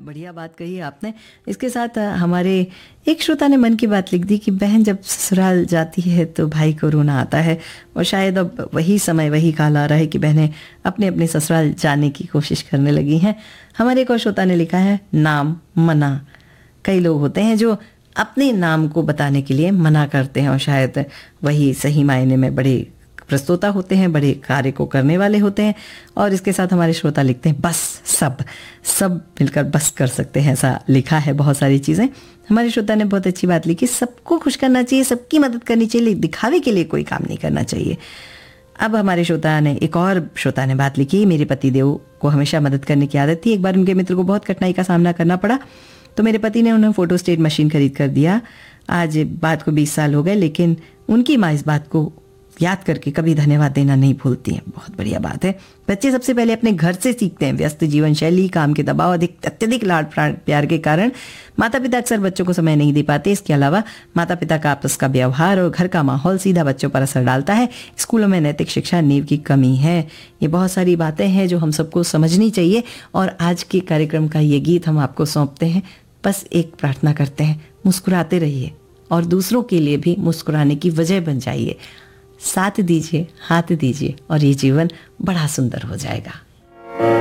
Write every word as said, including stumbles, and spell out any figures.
बढ़िया बात कही है आपने। इसके साथ हमारे एक श्रोता ने मन की बात लिख दी कि बहन जब ससुराल जाती है तो भाई को रोना आता है, और शायद अब वही समय वही काल आ रहा है कि बहनें अपने अपने ससुराल जाने की कोशिश करने लगी हैं। हमारे एक और श्रोता ने लिखा है नाम मना। कई लोग होते हैं जो अपने नाम को बताने के लिए मना करते हैं, और शायद वही सही मायने में बड़े प्रस्तोता होते हैं, बड़े कार्य को करने वाले होते हैं। और इसके साथ हमारे श्रोता लिखते हैं बस सब सब मिलकर बस कर सकते हैं, ऐसा लिखा है बहुत सारी चीज़ें। हमारे श्रोता ने बहुत अच्छी बात लिखी, सबको खुश करना चाहिए, सबकी मदद करनी चाहिए, दिखावे के लिए कोई काम नहीं करना चाहिए। अब हमारे श्रोता ने एक और श्रोता ने बात लिखी, मेरे पतिदेव को हमेशा मदद करने की आदत थी। एक बार उनके मित्र को बहुत कठिनाई का सामना करना पड़ा तो मेरे पति ने उन्हें फोटो स्टेट मशीन खरीद कर दिया। आज बात को बीस साल हो गए, लेकिन उनकी माँ इस बात को याद करके कभी धन्यवाद देना नहीं भूलती हैं। बहुत बढ़िया बात है। बच्चे सबसे पहले अपने घर से सीखते हैं। व्यस्त जीवन शैली, काम के दबाव, अधिक अत्यधिक लाड प्यार के कारण माता पिता अक्सर बच्चों को समय नहीं दे पाते। इसके अलावा माता पिता का आपस का व्यवहार और घर का माहौल सीधा बच्चों पर असर डालता है। स्कूलों में नैतिक शिक्षा नींव की कमी है। ये बहुत सारी बातें हैं जो हम सबको समझनी चाहिए, और आज के कार्यक्रम का ये गीत हम आपको सौंपते हैं। बस एक प्रार्थना करते हैं, मुस्कुराते रहिए और दूसरों के लिए भी मुस्कुराने की वजह बन जाइए। साथ दीजिए, हाथ दीजिए, और ये जीवन बड़ा सुंदर हो जाएगा।